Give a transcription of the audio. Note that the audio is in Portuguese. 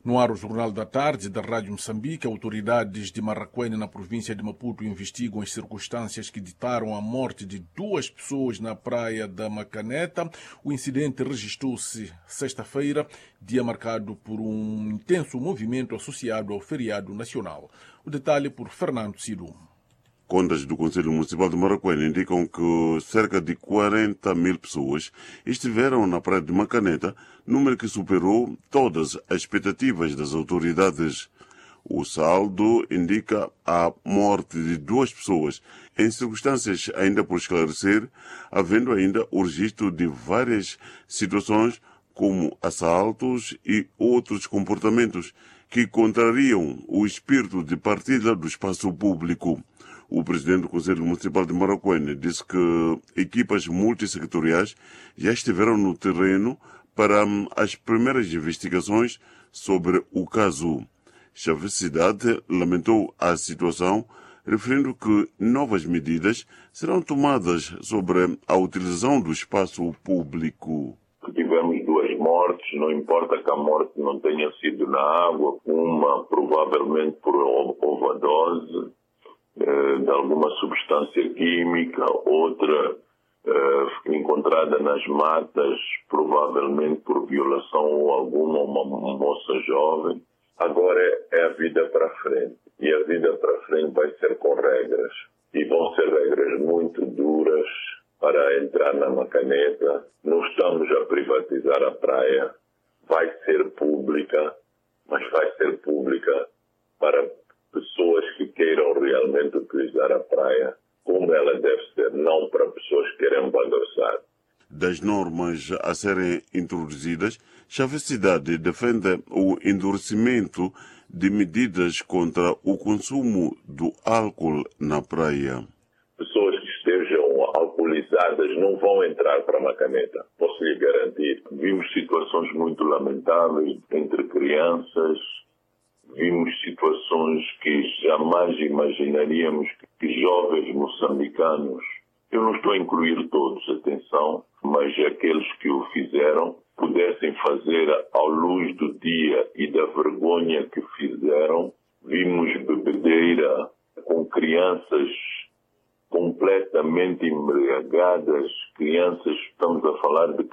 No ar, o Jornal da Tarde da Rádio Moçambique, autoridades de Marraquene, na província de Maputo, investigam as circunstâncias que ditaram a morte de 2 pessoas na praia da Macaneta. O incidente registrou-se sexta-feira, dia marcado por um intenso movimento associado ao feriado nacional. O detalhe por Fernando Cidu. Contas do Conselho Municipal de Marraquene indicam que cerca de 40 mil pessoas estiveram na praia de Macaneta, número que superou todas as expectativas das autoridades. O saldo indica a morte de 2 pessoas, em circunstâncias ainda por esclarecer, havendo ainda o registro de várias situações como assaltos e outros comportamentos que contrariam o espírito de partilha do espaço público. O presidente do Conselho Municipal de Marraquene disse que equipas multissectoriais já estiveram no terreno para as primeiras investigações sobre o caso. Chave Cidade lamentou a situação, referindo que novas medidas serão tomadas sobre a utilização do espaço público. Tivemos 2 mortes, não importa que a morte não tenha sido na água, uma provavelmente por overdose de alguma substância química, outra encontrada nas matas, provavelmente por violação ou uma moça jovem. Agora é a vida para frente. E a vida para frente vai ser com regras. E vão ser regras muito duras para entrar na Macaneta. Não estamos a privatizar a praia. Vai ser pública, mas vai ser pública para pessoas que queiram realmente utilizar a praia como ela deve ser, não para pessoas que querem bagunçar. Das normas a serem introduzidas, Chave Cidade defende o endurecimento de medidas contra o consumo do álcool na praia. Pessoas que estejam alcoolizadas não vão entrar para a Macaneta, posso lhe garantir. Vimos situações muito lamentáveis entre crianças. Vimos situações que jamais imaginaríamos que jovens moçambicanos, eu não estou a incluir todos, atenção, mas aqueles que o fizeram, pudessem fazer à luz do dia e da vergonha que fizeram. Vimos bebedeira com crianças completamente embriagadas, crianças, estamos a falar de